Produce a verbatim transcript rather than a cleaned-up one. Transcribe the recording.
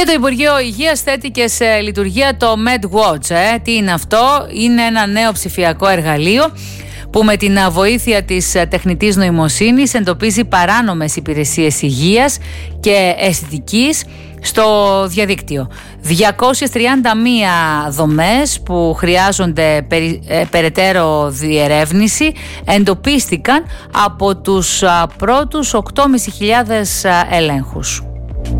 Και το Υπουργείο Υγείας θέτει και σε λειτουργία το MedWatch. Ε. Τι είναι αυτό? Είναι ένα νέο ψηφιακό εργαλείο που με την βοήθεια της τεχνητής νοημοσύνης εντοπίζει παράνομες υπηρεσίες υγείας και αισθητικής στο διαδίκτυο. διακόσιες τριάντα μία δομές που χρειάζονται περι, ε, περαιτέρω διερεύνηση εντοπίστηκαν από τους α, πρώτους οκτώ χιλιάδες πεντακόσιους ελέγχους.